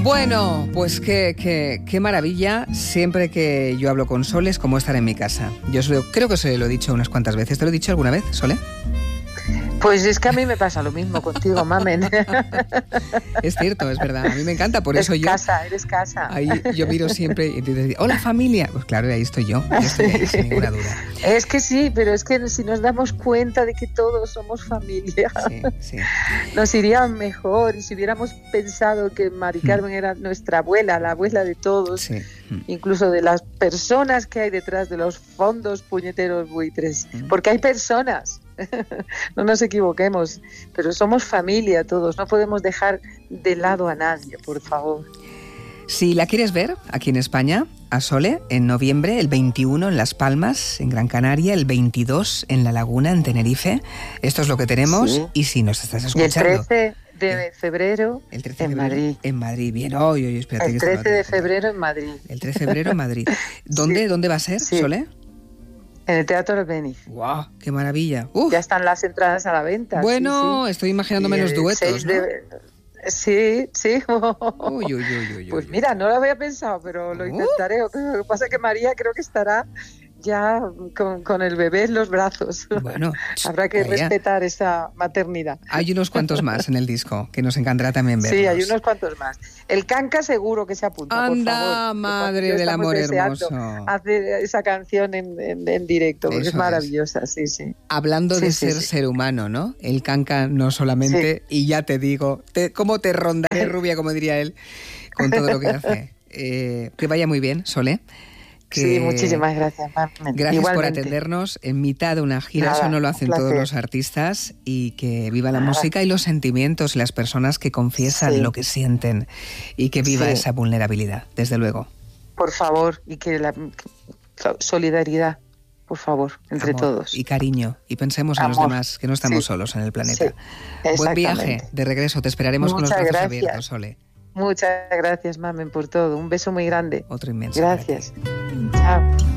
Bueno, pues qué maravilla. Siempre que yo hablo con Sole es como estar en mi casa. Creo que se lo he dicho unas cuantas veces. ¿Te lo he dicho alguna vez, Sole? Pues es que a mí me pasa lo mismo contigo, mamen. Es cierto, es verdad. A mí me encanta, por eso Eres casa. Ahí yo miro siempre y dices, hola familia. Pues claro, ahí estoy yo estoy ahí, sin ninguna duda. Es que sí, pero es que si nos damos cuenta de que todos somos familia, sí. Nos iría mejor. Y si hubiéramos pensado que Mari Carmen era nuestra abuela, la abuela de todos, incluso de las personas que hay detrás de los fondos puñeteros buitres, porque hay personas. No nos equivoquemos, pero somos familia todos, no podemos dejar de lado a nadie, por favor. Si la quieres ver aquí en España, a Sole, en noviembre, el 21 en Las Palmas, en Gran Canaria, el 22 en La Laguna, en Tenerife, esto es lo que tenemos. Sí. Y si nos estás escuchando... Y el 13 de febrero en Madrid. En Madrid, bien, espérate. El 13 de febrero en Madrid. El 13 de febrero en Madrid. ¿Dónde va a ser, Sole? En el Teatro Albéniz. ¡Guau! ¡Qué maravilla! Ya están las entradas a la venta. Bueno, estoy imaginándome los duetos, ¿no? Sí. Uy. Pues mira, no lo había pensado, pero lo intentaré. Lo que pasa es que María creo que estará ya con el bebé en los brazos. Bueno, habrá que respetar esa maternidad. Hay unos cuantos más en el disco que nos encantará también verlos. Sí, hay unos cuantos más. El Canca seguro que se apunta. Anda, por favor, madre del amor hermoso. Hace esa canción en directo, porque es maravillosa, sí. Hablando de ser humano, ¿no? El Canca no solamente, y ya te digo, cómo te rondaré, rubia, como diría él, con todo lo que hace. Que vaya muy bien, Sole. Sí, muchísimas gracias, Mamen. Gracias igualmente por atendernos en mitad de una gira. Nada, eso no lo hacen todos los artistas. Y que viva la música y los sentimientos, las personas que confiesan lo que sienten, y que viva esa vulnerabilidad, desde luego. Por favor, y que la solidaridad, por favor, entre amor todos. Y cariño, y pensemos en los demás, que no estamos solos en el planeta. Buen viaje de regreso, te esperaremos con los brazos abiertos, Sole. Muchas gracias, Mamen, por todo. Un beso muy grande. Otro inmenso. Gracias. Chao.